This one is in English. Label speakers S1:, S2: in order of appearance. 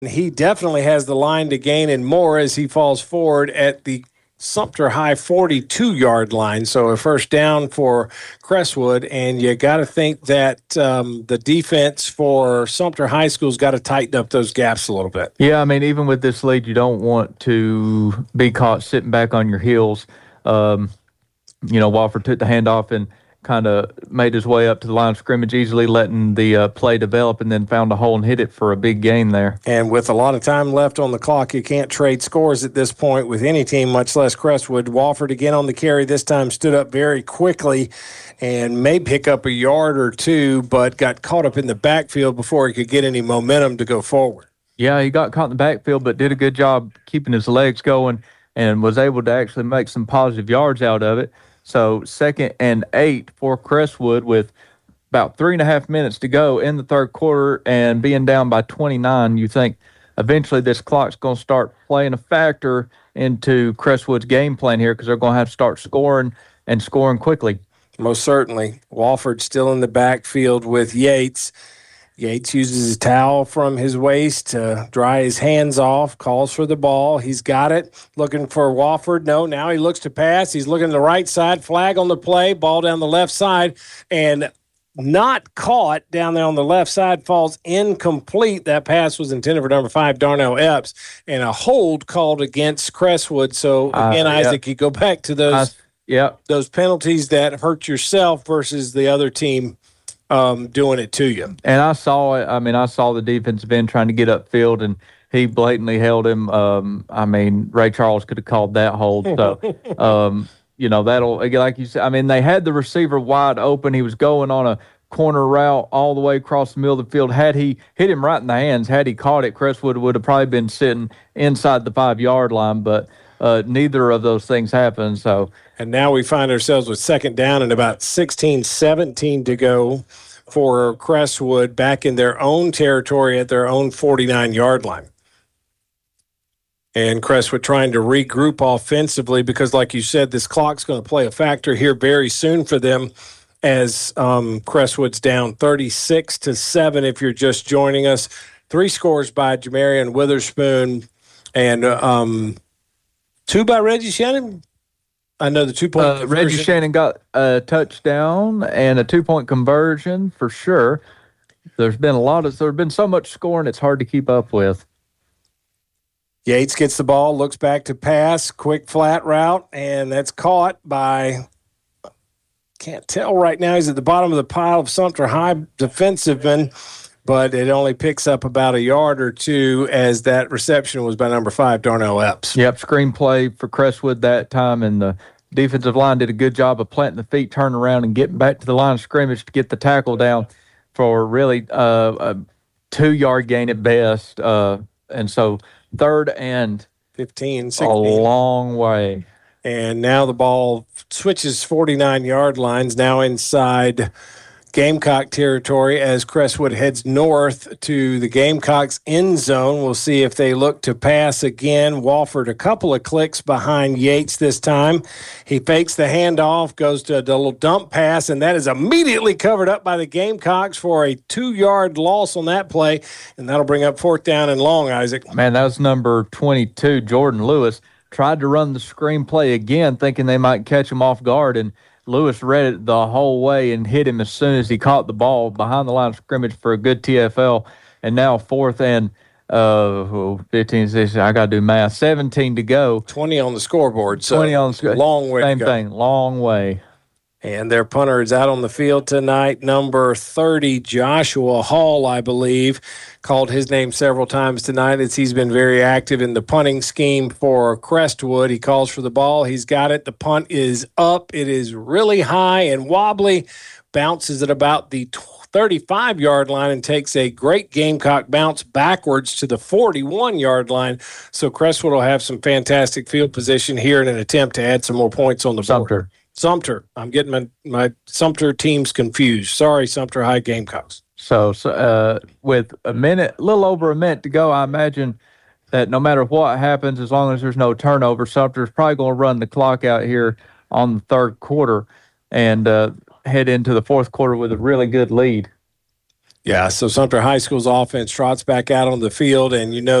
S1: He definitely has the line to gain and more as he falls forward at the Sumter High 42-yard line. So a first down for Crestwood, and you got to think that the defense for Sumter High School's got to tighten up those gaps a little bit.
S2: Yeah, I mean, even with this lead, you don't want to be caught sitting back on your heels. Wofford took the handoff and kind of made his way up to the line of scrimmage, easily letting the play develop, and then found a hole and hit it for a big gain there.
S1: And with a lot of time left on the clock, you can't trade scores at this point with any team, much less Crestwood. Wofford again on the carry, this time stood up very quickly and may pick up a yard or two, but got caught up in the backfield before he could get any momentum to go forward.
S2: Yeah, he got caught in the backfield, but did a good job keeping his legs going and was able to actually make some positive yards out of it. So 2nd and 8 for Crestwood with about 3.5 minutes to go in the third quarter and being down by 29. You think eventually this clock's going to start playing a factor into Crestwood's game plan here because they're going to have to start scoring and scoring quickly.
S1: Most certainly. Wofford still in the backfield with Yates. Yates uses a towel from his waist to dry his hands off, calls for the ball. He's got it, looking for Wofford. No, now he looks to pass. He's looking to the right side, flag on the play, ball down the left side, and not caught down there on the left side, falls incomplete. That pass was intended for number 5, Darnell Epps, and a hold called against Crestwood. So, again, Isaac, you go back to those penalties that hurt yourself versus the other team doing it to you.
S2: And I saw it. I mean, I saw the defensive end trying to get upfield, and he blatantly held him. Ray Charles could have called that hold. So, that'll, like you said, I mean, they had the receiver wide open. He was going on a corner route all the way across the middle of the field. Had he hit him right in the hands, had he caught it, Crestwood would have probably been sitting inside the 5-yard line, but neither of those things happened. So,
S1: and now we find ourselves with 2nd down and about 16-17 to go for Crestwood back in their own territory at their own 49-yard line. And Crestwood trying to regroup offensively because, like you said, this clock's going to play a factor here very soon for them as Crestwood's down 36-7 if you're just joining us. 3 scores by Jamarian Witherspoon and 2 by Reggie Shannon. I know the 2-point conversion.
S2: Reggie Shannon got a touchdown and a 2-point conversion for sure. There's been so much scoring, it's hard to keep up with.
S1: Yates gets the ball, looks back to pass, quick flat route, and that's caught by, can't tell right now. He's at the bottom of the pile of Sumter High defensive men, but it only picks up about a yard or two as that reception was by number 5, Darnell Epps.
S2: Yep, screenplay for Crestwood that time, and the defensive line did a good job of planting the feet, turning around, and getting back to the line of scrimmage to get the tackle down for really a 2-yard gain at best. And so 3rd and
S1: 15, 16.
S2: A long way.
S1: And now the ball switches 49-yard lines, now inside Gamecock territory as Crestwood heads north to the Gamecocks end zone. We'll see if they look to pass again. Wofford a couple of clicks behind Yates this time. He fakes the handoff, goes to a little dump pass, and that is immediately covered up by the Gamecocks for a 2-yard loss on that play, and that'll bring up 4th down and long, Isaac.
S2: Man, that was number 22, Jordan Lewis. Tried to run the screenplay again, thinking they might catch him off guard, and Lewis read it the whole way and hit him as soon as he caught the ball behind the line of scrimmage for a good TFL. And now 4th and 15, 16, I got to do math, 17 to go.
S1: 20 on the scoreboard. So
S2: 20 on the scoreboard.
S1: Long way
S2: Same
S1: to go.
S2: thing, long way.
S1: And their punter is out on the field tonight, number 30, Joshua Hall, I believe. Called his name several times tonight as he's been very active in the punting scheme for Crestwood. He calls for the ball. He's got it. The punt is up. It is really high and wobbly. Bounces at about the 35-yard line and takes a great Gamecock bounce backwards to the 41-yard line. So Crestwood will have some fantastic field position here in an attempt to add some more points on the board. Sumter. I'm getting my Sumter teams confused. Sorry, Sumter High Gamecocks.
S2: So with a little over a minute to go, I imagine that no matter what happens, as long as there's no turnover, Sumter's probably going to run the clock out here on the 3rd quarter and head into the 4th quarter with a really good lead.
S1: Yeah, so Sumter High School's offense trots back out on the field, and you know